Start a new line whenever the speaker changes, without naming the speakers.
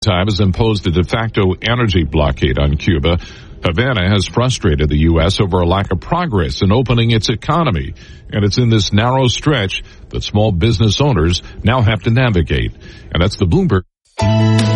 time has imposed a de facto energy blockade on Cuba. Havana has frustrated the U.S. over a lack of progress in opening its economy, and it's in this narrow stretch that small business owners now have to navigate. And that's the Bloomberg.